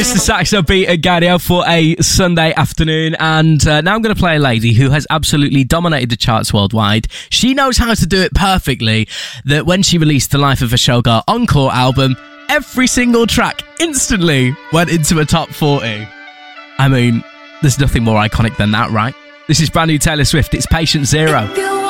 Mr. Saxo beat Gadio for a Sunday afternoon, and now I'm going to play a lady who has absolutely dominated the charts worldwide. She knows how to do it perfectly, that when she released the Life of a Showgirl Encore album, every single track instantly went into a top 40. I mean, there's nothing more iconic than that, right? This is brand new Taylor Swift. It's Patient Zero.